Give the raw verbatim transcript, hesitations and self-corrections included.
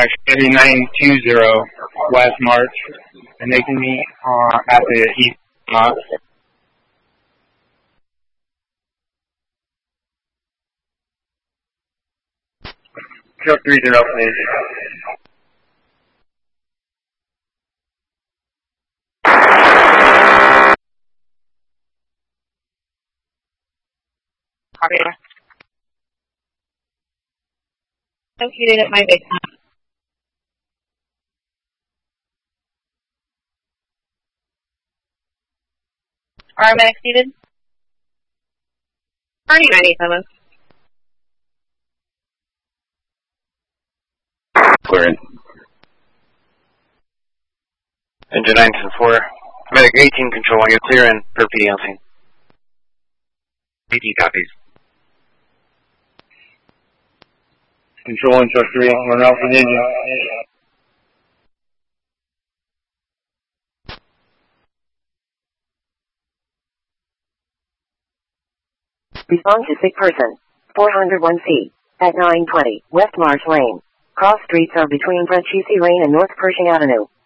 contact Chevy nine two zero West March, and they can meet uh, at the east lot. Truck three zero, please. Copy. Located at my basement. Paramedics needed? thirty ninety-seven. Clearing. Engine nine ten four. Medic eighteen control, you're clearing for P D on scene. eighteen copies. Control and truck three, we're out for the engine. Respond to sick person. four oh one C. At nine twenty, West Marsh Lane. Cross streets are between Franchisi Lane and North Pershing Avenue.